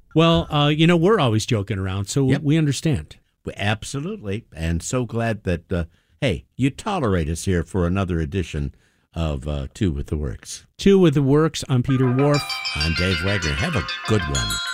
Well, we're always joking around, so Yep. we understand. Absolutely. And so glad that, hey, you tolerate us here for another edition of Two with the Works. Two with the Works. I'm Peter Wharf. I'm Dave Wagner. Have a good one.